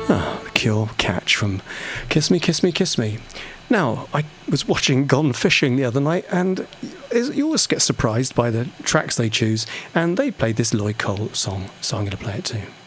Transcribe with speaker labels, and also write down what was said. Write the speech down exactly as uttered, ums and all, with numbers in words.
Speaker 1: Ah, the Cure, Catch from Kiss Me, Kiss Me, Kiss Me. Now, I was watching Gone Fishing the other night, and you always get surprised by the tracks they choose, and they played this Lloyd Cole song, so I'm going to play it too.